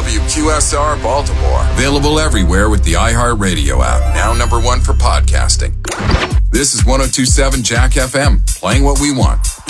WQSR Baltimore. Available everywhere with the iHeartRadio app. Now #1 for podcasting. This is 102.7 Jack FM, playing what we want.